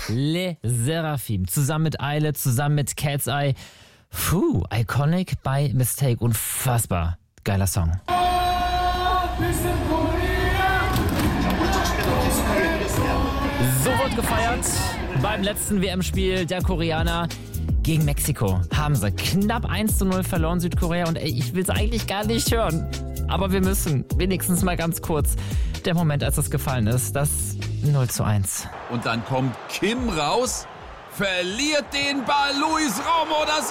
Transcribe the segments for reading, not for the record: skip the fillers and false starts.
Les Seraphim. Zusammen mit Eile, zusammen mit Cat's Eye. Iconic by Mistake. Unfassbar geiler Song. So wird gefeiert beim letzten WM-Spiel der Koreaner gegen Mexiko. Haben sie knapp 1:0 verloren, Südkorea. Und ich will es eigentlich gar nicht hören. Aber wir müssen wenigstens mal ganz kurz. Der Moment, als das gefallen ist, das 0:1. Und dann kommt Kim raus, verliert den Ball, Luis Romo das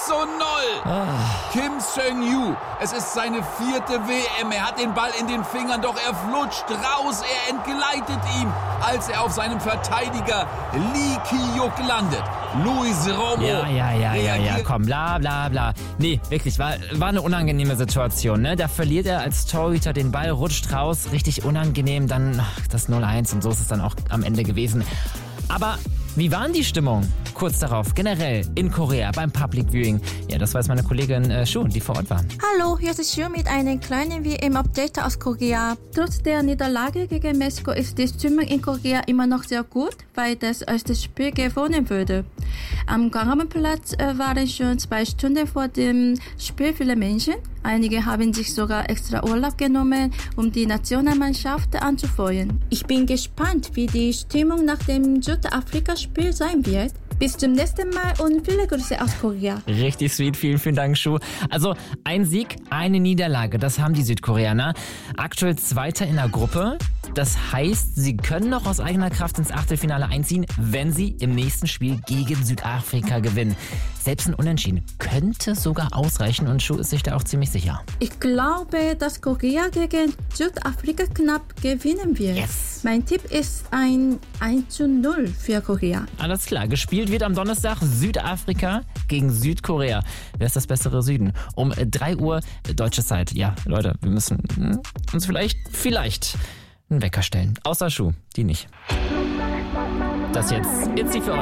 1:0. Kim Seung-Yu, es ist seine 4. WM, er hat den Ball in den Fingern, doch er flutscht raus, er entgleitet ihm, als er auf seinem Verteidiger Lee Ki-yuk landet. Luis Romo. Ja, komm, bla bla bla. Nee, wirklich, war eine unangenehme Situation, ne? Da verliert er als Torhüter den Ball, rutscht raus, richtig unangenehm, dann das 0:1 und so ist es dann auch am Ende gewesen. Aber wie war denn die Stimmung kurz darauf, generell in Korea beim Public Viewing? Ja, das weiß meine Kollegin Shu, die vor Ort war. Hallo, hier ist Shu mit einem kleinen WM-Update aus Korea. Trotz der Niederlage gegen Mexiko ist die Stimmung in Korea immer noch sehr gut, weil das erste Spiel gewonnen wurde. Am Gwanghwamun-Platz waren schon 2 Stunden vor dem Spiel viele Menschen. Einige haben sich sogar extra Urlaub genommen, um die Nationalmannschaft anzufeuern. Ich bin gespannt, wie die Stimmung nach dem Südafrika-Spiel sein wird. Bis zum nächsten Mal und viele Grüße aus Korea. Richtig sweet, vielen, vielen Dank, Shu. Also ein Sieg, eine Niederlage, das haben die Südkoreaner. Aktuell Zweiter in der Gruppe. Das heißt, sie können noch aus eigener Kraft ins Achtelfinale einziehen, wenn sie im nächsten Spiel gegen Südafrika gewinnen. Selbst ein Unentschieden könnte sogar ausreichen und Shu ist sich da auch ziemlich sicher. Ich glaube, dass Korea gegen Südafrika knapp gewinnen wird. Yes. Mein Tipp ist ein 1:0 für Korea. Alles klar, gespielt wird am Donnerstag Südafrika gegen Südkorea. Wer ist das bessere Süden? Um 3 Uhr deutsche Zeit. Ja, Leute, wir müssen uns vielleicht einen Wecker stellen. Außer Shu, die nicht. Das jetzt Itzy für euch.